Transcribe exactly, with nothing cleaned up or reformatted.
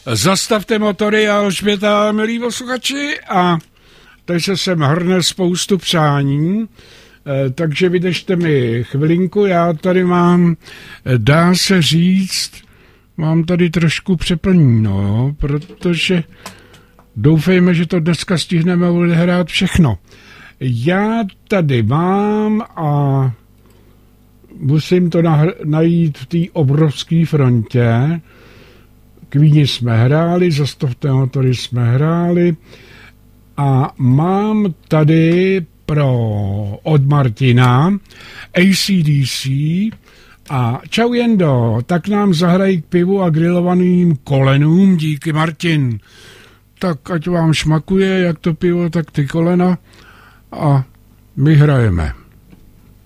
Zastavte motory a Alžběta, milí posluchači, a tady se sem hrne spoustu přání, takže vydržte mi chvilinku, já tady mám, dá se říct, mám tady trošku přeplněno, protože doufejme, že to dneska stihneme odehrát všechno. Já tady mám a musím to najít v té obrovské frontě. Kvíni jsme hráli, Zastavte motory jsme hráli a mám tady pro od Martina A C D C a čau Jendo, tak nám zahrají k pivu a grilovaným kolenům, díky Martin. Tak ať vám šmakuje jak to pivo, tak ty kolena a my hrajeme.